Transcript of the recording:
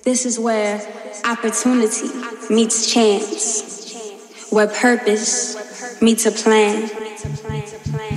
This is where opportunity meets chance, where purpose meets a plan.